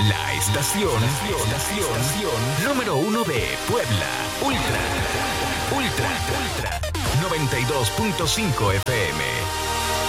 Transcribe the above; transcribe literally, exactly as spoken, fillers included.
La estación, estación, estación número uno de Puebla. Ultra, Ultra, Ultra. noventa y dos punto cinco F